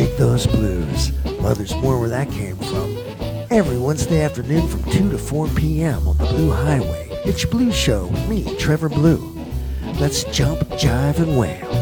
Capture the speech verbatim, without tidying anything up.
Shake those blues. Well, there's more where that came from. Every Wednesday afternoon from two to four p.m. on the Blue Highway. It's your Blues Show with me, Trevor Blue. Let's jump, jive, and wail.